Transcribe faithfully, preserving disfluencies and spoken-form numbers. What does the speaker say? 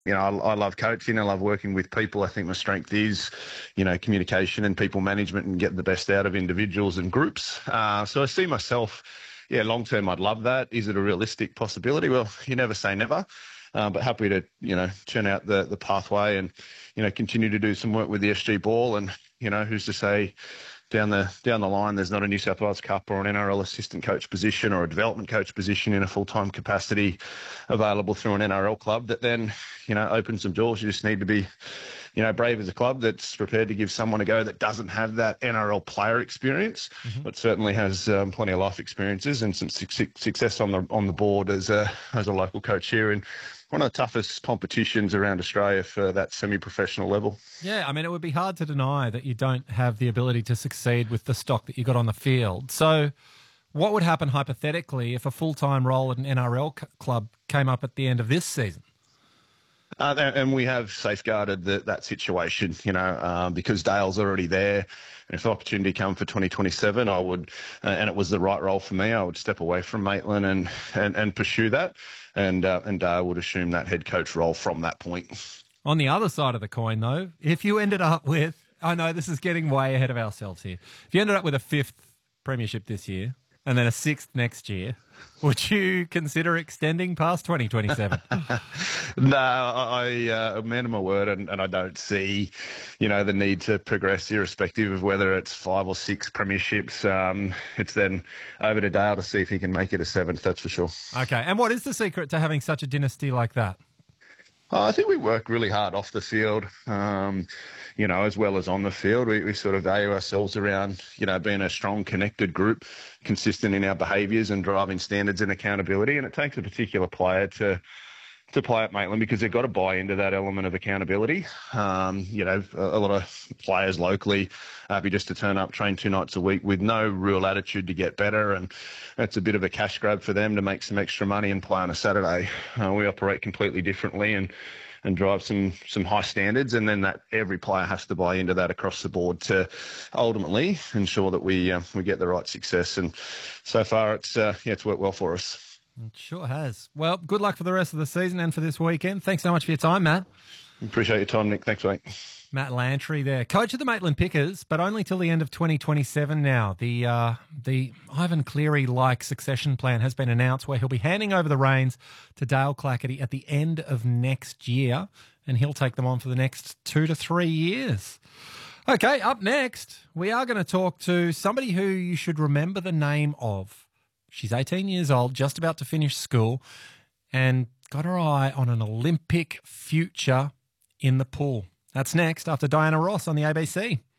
You know, I, I love coaching. I love working with people. I think my strength is, you know, communication and people management and getting the best out of individuals and groups. Uh, so I see myself, yeah, long term, I'd love that. Is it a realistic possibility? Well, you never say never. Uh, but happy to, you know, churn out the the pathway and, you know, continue to do some work with the S G Ball. And, you know, who's to say down the down the line there's not a New South Wales Cup or an N R L assistant coach position or a development coach position in a full-time capacity available through an N R L club that then, you know, opens some doors. You just need to be, you know, brave as a club that's prepared to give someone a go that doesn't have that N R L player experience, Mm-hmm. but certainly has um, plenty of life experiences and some su- success on the on the board as a as a local coach here in one of the toughest competitions around Australia for that semi-professional level. Yeah, I mean, it would be hard to deny that you don't have the ability to succeed with the stock that you got on the field. So what would happen hypothetically if a full-time role at an N R L c- club came up at the end of this season? Uh, and we have safeguarded the, that situation, you know, um, because Dale's already there. And if the opportunity come for twenty twenty-seven, I would, uh, and it was the right role for me, I would step away from Maitland and and, and pursue that. And uh, and Dale would assume that head coach role from that point. On the other side of the coin, though, if you ended up with, I know this is getting way ahead of ourselves here. If you ended up with a fifth premiership this year and then a sixth next year, would you consider extending past twenty twenty-seven? No, I uh, man of my word, and, and I don't see, you know, the need to progress irrespective of whether it's five or six premierships. Um, it's then over to Dale to see if he can make it a seventh, that's for sure. Okay, and what is the secret to having such a dynasty like that? Uh, I think we work really hard off the field, um, you know, as well as on the field. We, we sort of value ourselves around, you know, being a strong, connected group, consistent in our behaviours and driving standards and accountability. And it takes a particular player to to play at Maitland because they've got to buy into that element of accountability. Um, you know, a, a lot of players locally happy just to turn up, train two nights a week with no real attitude to get better. And that's a bit of a cash grab for them to make some extra money and play on a Saturday. Uh, we operate completely differently and and drive some some high standards, and then that every player has to buy into that across the board to ultimately ensure that we uh, we get the right success. And so far, it's uh, yeah, it's worked well for us. It sure has. Well, good luck for the rest of the season and for this weekend. Thanks so much for your time, Matt. Appreciate your time, Nick. Thanks, mate. Matt Lantry there, coach of the Maitland Pickers, but only till the end of twenty twenty-seven now. The uh, the Ivan Cleary-like succession plan has been announced where he'll be handing over the reins to Dale Clackety at the end of next year, and he'll take them on for the next two to three years. Okay, up next, we are going to talk to somebody who you should remember the name of. She's eighteen years old, just about to finish school, and got her eye on an Olympic future in the pool. That's next after Diana Ross on the A B C.